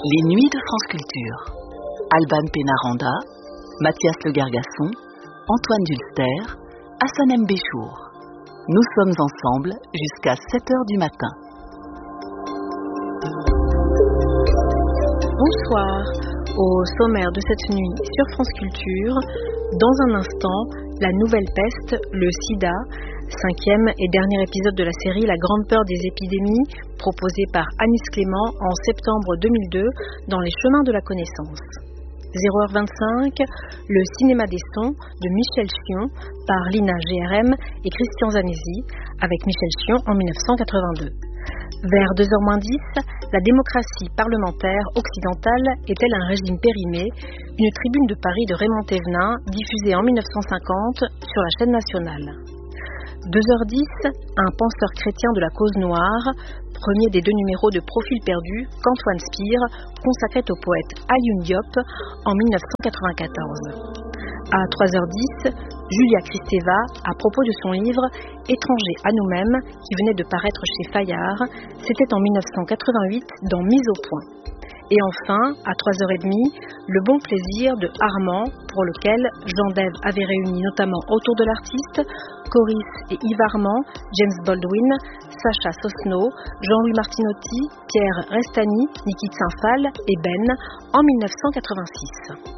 Les Nuits de France Culture. Alban Pénaranda, Mathias Le Gargasson, Antoine Dulster, Hassan M. Béchour. Nous sommes ensemble jusqu'à 7h du matin. Bonsoir. Au sommaire de cette nuit sur France Culture, dans un instant, la nouvelle peste, le sida, 5e et dernier épisode de la série La grande peur des épidémies, proposé par Anis Clément en septembre 2002 dans Les chemins de la connaissance. 0h25, le cinéma des sons de Michel Chion par Lina GRM et Christian Zanesi avec Michel Chion en 1982. Vers 2h-10, la démocratie parlementaire occidentale est-elle un régime périmé? Une tribune de Paris de Raymond Thévenin, diffusée en 1950 sur la chaîne nationale. 2h10, un penseur chrétien de la cause noire, premier des 2 numéros de Profil perdu qu'Antoine Spire consacrait au poète Alioune Diop en 1994. À 3h10, Julia Kristeva à propos de son livre Étranger à nous-mêmes qui venait de paraître chez Fayard, c'était en 1988 dans Mise au point. Et enfin, à 3h30, Le bon plaisir de Armand, pour lequel Jean Dève avait réuni notamment autour de l'artiste Coris et Yves Armand, James Baldwin, Sacha Sosno, Jean-Louis Martinotti, Pierre Restani, Niki Saint-Phal et Ben en 1986.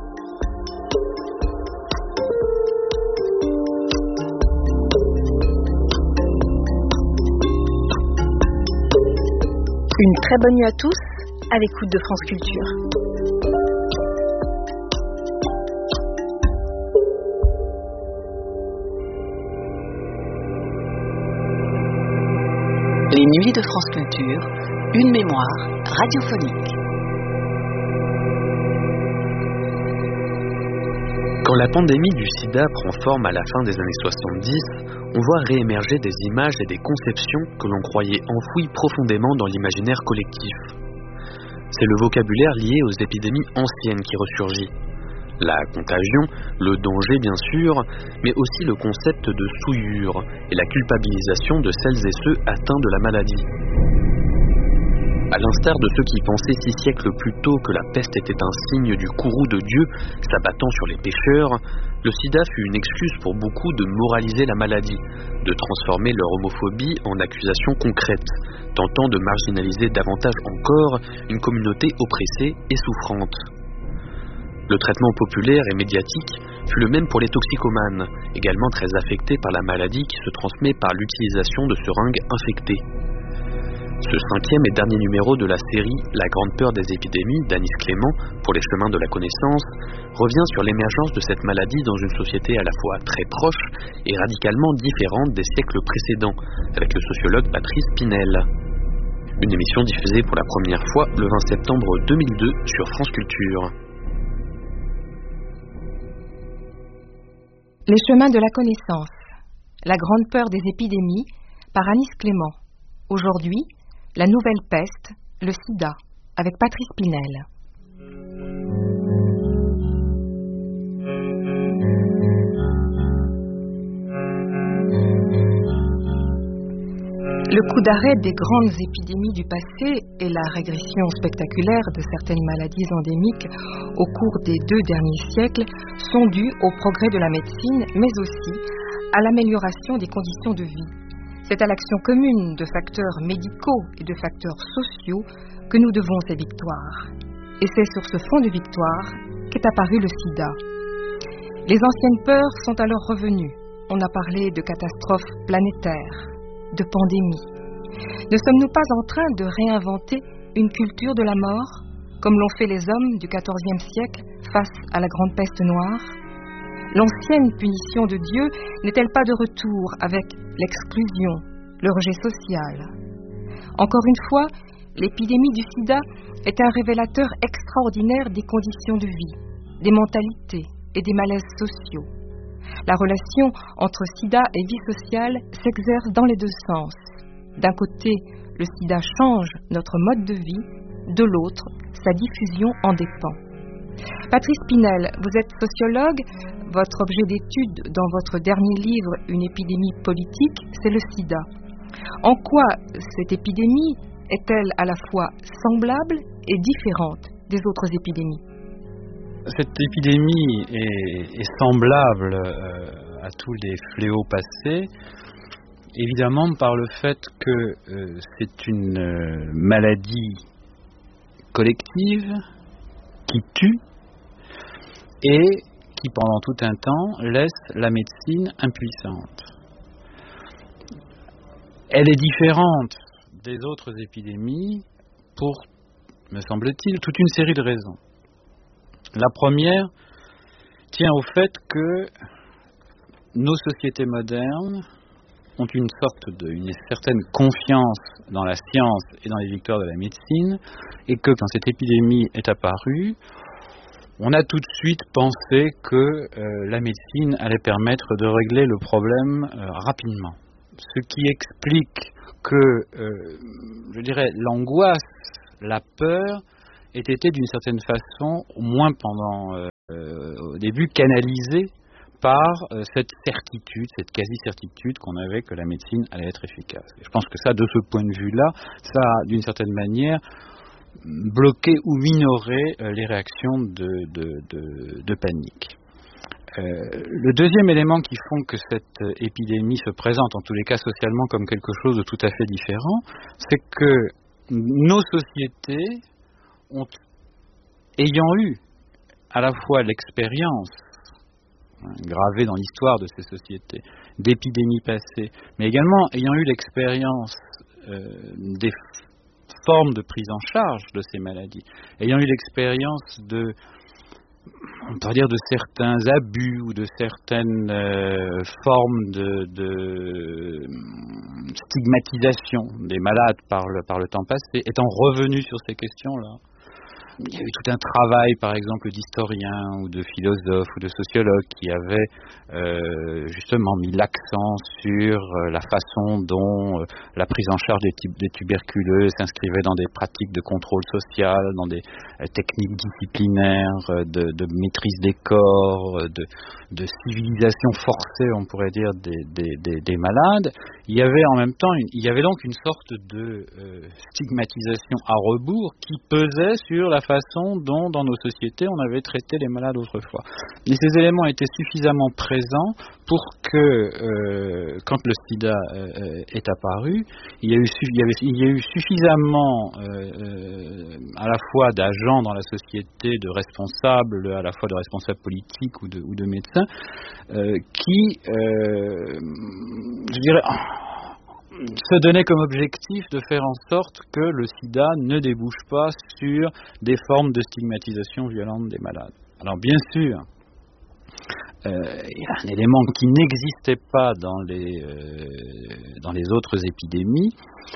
Une très bonne nuit à tous, à l'écoute de France Culture. Les Nuits de France Culture, une mémoire radiophonique. Quand la pandémie du sida prend forme à la fin des années 70, on voit réémerger des images et des conceptions que l'on croyait enfouies profondément dans l'imaginaire collectif. C'est le vocabulaire lié aux épidémies anciennes qui ressurgit. La contagion, le danger bien sûr, mais aussi le concept de souillure et la culpabilisation de celles et ceux atteints de la maladie. À l'instar de ceux qui pensaient 6 siècles plus tôt que la peste était un signe du courroux de Dieu s'abattant sur les pécheurs, le sida fut une excuse pour beaucoup de moraliser la maladie, de transformer leur homophobie en accusation concrète, tentant de marginaliser davantage encore une communauté oppressée et souffrante. Le traitement populaire et médiatique fut le même pour les toxicomanes, également très affectés par la maladie qui se transmet par l'utilisation de seringues infectées. Ce 5e et dernier numéro de la série La grande peur des épidémies d'Anis Clément pour les chemins de la connaissance revient sur l'émergence de cette maladie dans une société à la fois très proche et radicalement différente des siècles précédents, avec le sociologue Patrice Pinel. Une émission diffusée pour la première fois le 20 septembre 2002 sur France Culture. Les chemins de la connaissance. La grande peur des épidémies par Anis Clément. Aujourd'hui, la nouvelle peste, le sida, avec Patrice Pinel. Le coup d'arrêt des grandes épidémies du passé et la régression spectaculaire de certaines maladies endémiques au cours des 2 derniers siècles sont dus au progrès de la médecine, mais aussi à l'amélioration des conditions de vie. C'est à l'action commune de facteurs médicaux et de facteurs sociaux que nous devons ces victoires. Et c'est sur ce fond de victoire qu'est apparu le sida. Les anciennes peurs sont alors revenues. On a parlé de catastrophes planétaires, de pandémies. Ne sommes-nous pas en train de réinventer une culture de la mort, comme l'ont fait les hommes du XIVe siècle face à la grande peste noire? L'ancienne punition de Dieu n'est-elle pas de retour avec l'exclusion, le rejet social? Encore une fois, l'épidémie du sida est un révélateur extraordinaire des conditions de vie, des mentalités et des malaises sociaux. La relation entre sida et vie sociale s'exerce dans les 2 sens. D'un côté, le sida change notre mode de vie, de l'autre, sa diffusion en dépend. Patrice Pinel, vous êtes sociologue. Votre objet d'étude dans votre dernier livre, Une épidémie politique, c'est le sida. En quoi cette épidémie est-elle à la fois semblable est différente des autres épidémies? Cette épidémie est semblable à tous les fléaux passés, évidemment par le fait que c'est une maladie collective qui tue et qui pendant tout un temps laisse la médecine impuissante. Elle est différente des autres épidémies pour, me semble-t-il, toute une série de raisons. La première tient au fait que nos sociétés modernes ont une certaine confiance dans la science et dans les victoires de la médecine, et que quand cette épidémie est apparue, on a tout de suite pensé que la médecine allait permettre de régler le problème rapidement. Ce qui explique que, je dirais, l'angoisse, la peur, ait été d'une certaine façon, au moins au début, canalisée par cette certitude, cette quasi-certitude qu'on avait que la médecine allait être efficace. Et je pense que ça, de ce point de vue-là, ça a d'une certaine manière bloqué ou minoré les réactions de panique. Le deuxième élément qui font que cette épidémie se présente, en tous les cas socialement, comme quelque chose de tout à fait différent, c'est que nos sociétés ayant eu à la fois l'expérience gravée dans l'histoire de ces sociétés d'épidémies passées, mais également ayant eu l'expérience des formes de prise en charge de ces maladies, ayant eu l'expérience on peut dire de certains abus ou de certaines formes de stigmatisation des malades par le temps passé, étant revenu sur ces questions-là. Il y a eu tout un travail, par exemple, d'historiens ou de philosophes ou de sociologues qui avaient justement mis l'accent sur la façon dont la prise en charge des tuberculeux s'inscrivait dans des pratiques de contrôle social, dans des techniques disciplinaires, de maîtrise des corps, de civilisation forcée, on pourrait dire, des malades. Il y avait donc une sorte de stigmatisation à rebours qui pesait sur la façon dont, dans nos sociétés, on avait traité les malades autrefois. Et ces éléments étaient suffisamment présents pour que, quand le sida est apparu, il y a eu suffisamment à la fois d'agents dans la société, de responsables, à la fois de responsables politiques ou de médecins, qui, je dirais, se donner comme objectif de faire en sorte que le sida ne débouche pas sur des formes de stigmatisation violente des malades. Alors bien sûr, il y a un élément qui n'existait pas dans les autres épidémies,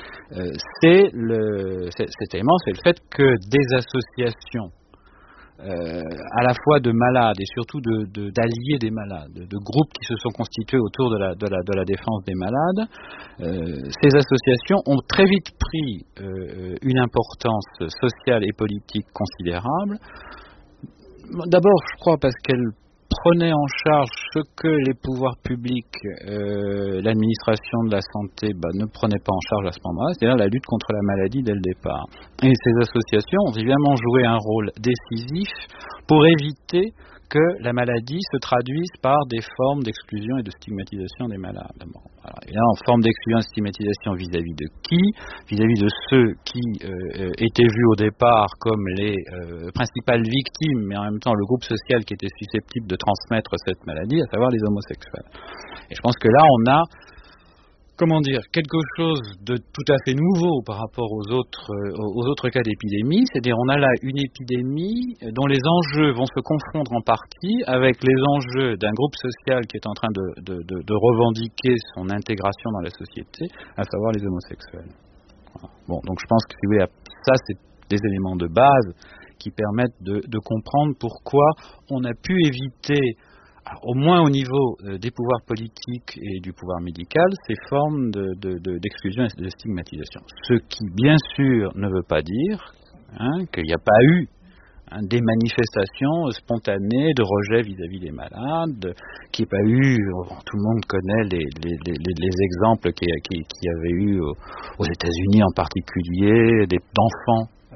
cet élément, c'est le fait que des associations à la fois de malades et surtout d'alliés des malades, de groupes qui se sont constitués autour de la défense des malades, ces associations ont très vite pris une importance sociale et politique considérable. D'abord, je crois, parce qu'elles prenaient en charge ce que les pouvoirs publics, l'administration de la santé ne prenaient pas en charge à ce moment-là, c'est-à-dire la lutte contre la maladie dès le départ. Et ces associations ont évidemment joué un rôle décisif pour éviter que la maladie se traduise par des formes d'exclusion et de stigmatisation des malades. Bon, alors, évidemment, forme d'exclusion et de stigmatisation vis-à-vis de qui ? Vis-à-vis de ceux qui étaient vus au départ comme les principales victimes, mais en même temps le groupe social qui était susceptible de transmettre cette maladie, à savoir les homosexuels. Et je pense que là, on a quelque chose de tout à fait nouveau par rapport aux autres cas d'épidémie, c'est-à-dire on a là une épidémie dont les enjeux vont se confondre en partie avec les enjeux d'un groupe social qui est en train de revendiquer son intégration dans la société, à savoir les homosexuels. Voilà. Bon, donc je pense que ça, c'est des éléments de base qui permettent de comprendre pourquoi on a pu éviter, au moins au niveau des pouvoirs politiques et du pouvoir médical, ces formes d'exclusion et de stigmatisation. Ce qui, bien sûr, ne veut pas dire qu'il n'y a pas eu des manifestations spontanées de rejet vis-à-vis des malades, qu'il n'y a pas eu, tout le monde connaît les exemples qu'il y avait eu aux États-Unis en particulier, d'enfants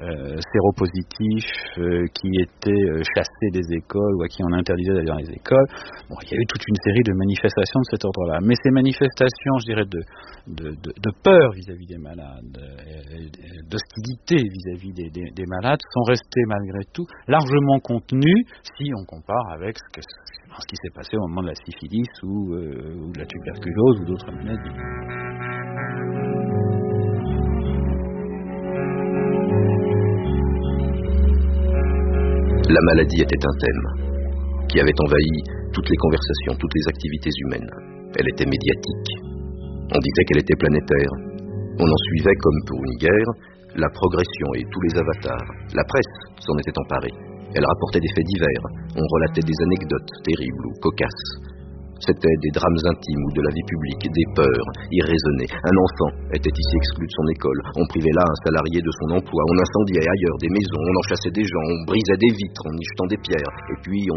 séropositifs qui étaient chassés des écoles ou à qui on interdisait d'aller dans les écoles. Bon, il y a eu toute une série de manifestations de cet ordre-là. Mais ces manifestations, je dirais, de peur vis-à-vis des malades, d'hostilité vis-à-vis des malades, sont restées malgré tout largement contenues si on compare avec ce qui s'est passé au moment de la syphilis ou de la tuberculose ou d'autres maladies. La maladie était un thème qui avait envahi toutes les conversations, toutes les activités humaines. Elle était médiatique. On disait qu'elle était planétaire. On en suivait, comme pour une guerre, la progression et tous les avatars. La presse s'en était emparée. Elle rapportait des faits divers. On relatait des anecdotes terribles ou cocasses. C'était des drames intimes ou de la vie publique, des peurs irraisonnées. Un enfant était ici exclu de son école. On privait là un salarié de son emploi. On incendiait ailleurs des maisons, on en chassait des gens, on brisait des vitres en y jetant des pierres. Et puis